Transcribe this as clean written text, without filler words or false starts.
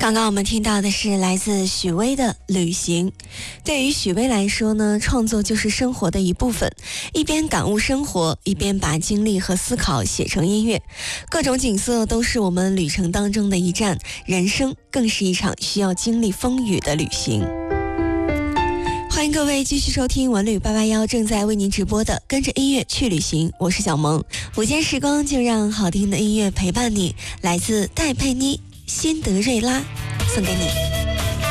刚刚我们听到的是来自许巍的《旅行》。对于许巍来说呢，创作就是生活的一部分，一边感悟生活，一边把经历和思考写成音乐。各种景色都是我们旅程当中的一站，人生更是一场需要经历风雨的旅行。欢迎各位继续收听文旅881正在为您直播的跟着音乐去旅行，我是小萌。午间时光就让好听的音乐陪伴你，来自戴佩妮、辛德瑞拉，送给你。